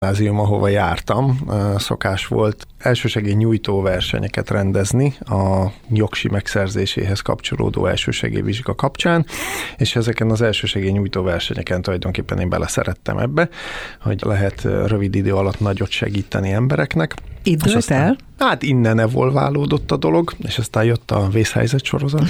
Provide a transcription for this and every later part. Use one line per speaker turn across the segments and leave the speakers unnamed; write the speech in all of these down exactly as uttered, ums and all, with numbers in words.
gimnázium, ahova jártam, szokás volt elsősegély nyújtó versenyeket rendezni a jogsi megszerzéséhez kapcsolódó elsősegélyvizsga kapcsán, és ezeken az elsősegély nyújtó versenyeken tulajdonképpen én beleszerettem ebbe, hogy lehet rövid idő alatt nagyot segíteni embereknek.
Itt dőlt el?
Hát innen evolválódott a dolog, és aztán jött a vészhelyzet sorozat.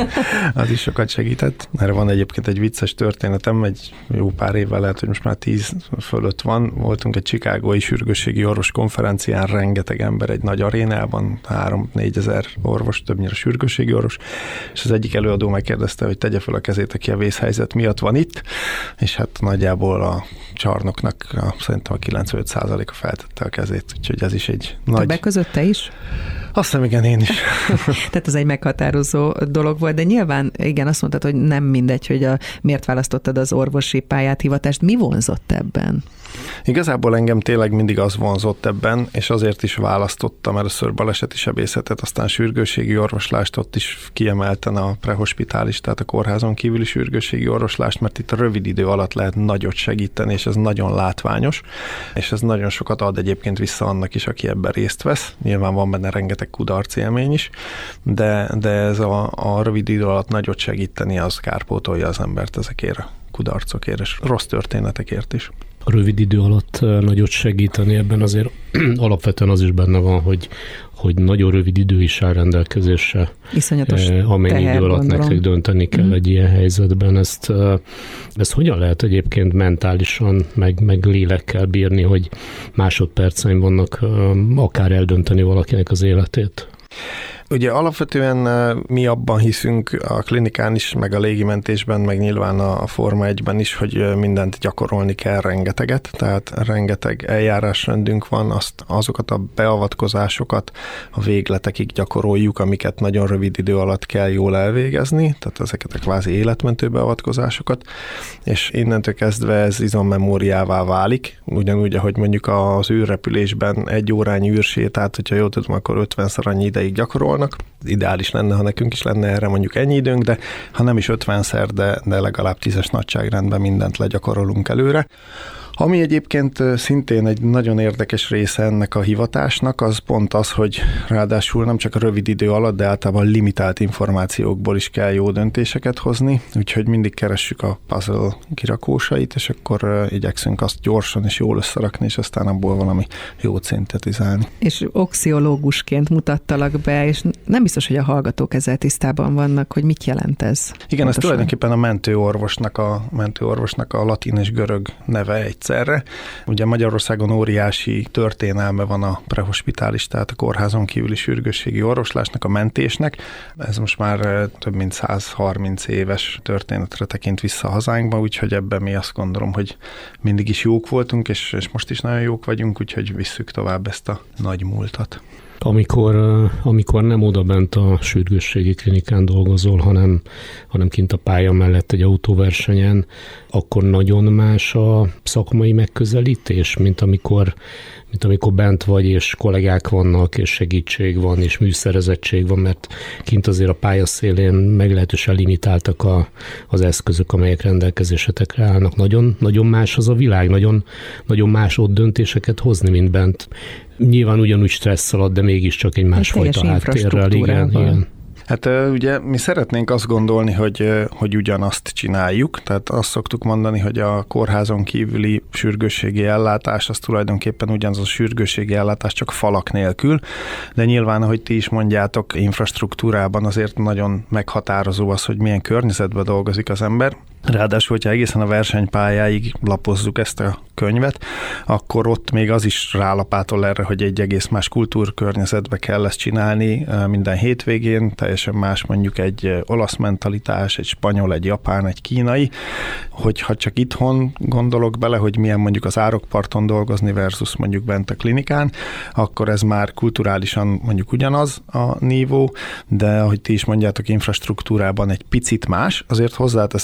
Az is sokat segített. Erre van egyébként egy vicces történetem, egy jó pár évvel, lehet, hogy most már tíz fölött van. Voltunk egy chicagói sürgősségi orvos konferencián, rengeteg ember egy nagy arénában, három-négyezer orvos, többnyire sürgősségi orvos, és az egyik előadó megkérdezte, hogy tegye fel a kezét, aki a vészhelyzet miatt van itt, és hát nagyjából a csarnoknak a, szerintem a kilencvenöt százaléka feltette a kezét, úgyhogy ez is egy nagy...
Többek között te is?
Azt hiszem, igen, én is.
Tehát ez egy meghatározó dolog volt, de nyilván, igen, azt mondtad, hogy nem mindegy, hogy a, miért választottad az orvosi pályát, hivatást. Mi vonzott ebben?
Igazából engem tényleg mindig az vonzott ebben, és azért is választottam először baleseti sebészetet, aztán sürgősségi orvoslást, ott is kiemelten a prehospitális, tehát a kórházon kívüli sürgősségi orvoslást, mert itt a rövid idő alatt lehet nagyot segíteni, és ez nagyon látványos, és ez nagyon sokat ad egyébként vissza annak is, aki ebben részt vesz. Nyilván van benne rengeteg kudarc élmény is, de, de ez a, a rövid idő alatt nagyot segíteni, az kárpótolja az embert ezekért a kudarcokért, és rossz történetekért is.
A rövid idő alatt nagyot segíteni, ebben azért alapvetően az is benne van, hogy, hogy nagyon rövid idő is áll rendelkezésre.
Iszonyatos
amennyi
teher,
idő alatt
gondolom.
nektek dönteni kell mm. egy ilyen helyzetben. Ezt, ezt hogyan lehet egyébként mentálisan, meg, meg lélekkel bírni, hogy másodperceim vannak akár eldönteni valakinek az életét?
Ugye alapvetően mi abban hiszünk a klinikán is, meg a légimentésben, meg nyilván a Forma egyben is, hogy mindent gyakorolni kell rengeteget, tehát rengeteg eljárásrendünk van, azt, azokat a beavatkozásokat a végletekig gyakoroljuk, amiket nagyon rövid idő alatt kell jól elvégezni, tehát ezeket a kvázi életmentő beavatkozásokat, és innentől kezdve ez izommemóriává válik, ugyanúgy, ahogy mondjuk az űrrepülésben egy órányi űrsétát, hogyha jól tudom, akkor ötvenszer annyi ideig gyakorol. Ideális lenne, ha nekünk is lenne erre mondjuk ennyi időnk, de ha nem is ötvenszer, de, de legalább tízes nagyságrendben mindent legyakorolunk előre. Ami egyébként szintén egy nagyon érdekes része ennek a hivatásnak, az pont az, hogy ráadásul nem csak a rövid idő alatt, de általában limitált információkból is kell jó döntéseket hozni, úgyhogy mindig keressük a puzzle kirakósait, és akkor igyekszünk azt gyorsan és jól összerakni, és aztán abból valami jót szintetizálni.
És oxiológusként mutattalak be, és nem biztos, hogy a hallgatók ezzel tisztában vannak, hogy mit jelent ez.
Igen,
pontosan.
Ez tulajdonképpen a mentőorvosnak a, mentőorvosnak a latin és görög neve egy erre. Ugye Magyarországon óriási történelme van a prehospitális, tehát a kórházon kívüli sürgősségi orvoslásnak, a mentésnek. Ez most már több mint száz harminc éves történetre tekint vissza a hazánkba, úgyhogy ebben mi azt gondolom, hogy mindig is jók voltunk, és, és most is nagyon jók vagyunk, úgyhogy visszük tovább ezt a nagy múltat.
Amikor, amikor nem odabent a sürgősségi klinikán dolgozol, hanem, hanem kint a pálya mellett egy autóversenyen, akkor nagyon más a szakmai megközelítés, mint amikor, mint amikor bent vagy, és kollégák vannak, és segítség van, és műszerezettség van, mert kint azért a pályaszélén meglehetősen limitáltak a, az eszközök, amelyek rendelkezésetekre állnak. Nagyon, nagyon más az a világ, nagyon, nagyon más ott döntéseket hozni, mint bent. Nyilván ugyanúgy stressz alatt, de mégiscsak egy másfajta háttérrel. Igen, igen.
Hát ugye mi szeretnénk azt gondolni, hogy, hogy ugyanazt csináljuk, tehát azt szoktuk mondani, hogy a kórházon kívüli sürgősségi ellátás, az tulajdonképpen ugyanaz a sürgősségi ellátás, csak falak nélkül, de nyilván, ahogy ti is mondjátok, infrastruktúrában azért nagyon meghatározó az, hogy milyen környezetben dolgozik az ember. Ráadásul, hogyha egészen a versenypályáig lapozzuk ezt a könyvet, akkor ott még az is rálapátol erre, hogy egy egész más kultúrkörnyezetbe kell ezt csinálni minden hétvégén, teljesen más mondjuk egy olasz mentalitás, egy spanyol, egy japán, egy kínai, hogyha csak itthon gondolok bele, hogy milyen mondjuk az árokparton dolgozni versus mondjuk bent a klinikán, akkor ez már kulturálisan mondjuk ugyanaz a nívó, de ahogy ti is mondjátok, infrastruktúrában egy picit más, azért hozzáteszem, hogy az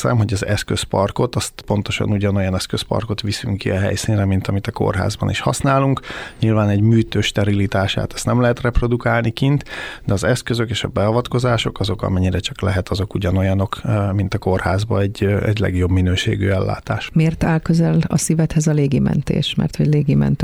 az eszközparkot, azt pontosan ugyanolyan eszközparkot viszünk ki a helyszínre, mint amit a kórházban is használunk. Nyilván egy műtő sterilitását ezt nem lehet reprodukálni kint, de az eszközök és a beavatkozások, azok amennyire csak lehet, azok ugyanolyanok, mint a kórházban, egy, egy legjobb minőségű ellátás.
Miért áll közel a szívedhez a légimentés? Mert hogy légimentő